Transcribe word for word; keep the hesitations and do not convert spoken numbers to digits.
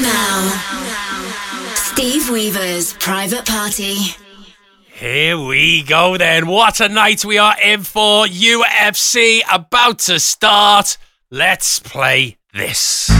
Now, Steve Weaver's Private Party. Here we go then. What a night we are in for. U F C about to start. Let's play this.